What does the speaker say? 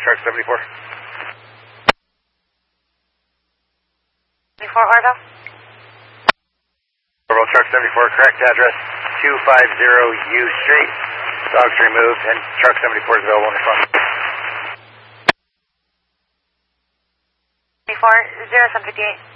truck 74. 74 Orville. Orville truck 74, correct address 250 U Street. Dogs removed and truck 74 is available in the front. 74, 0758.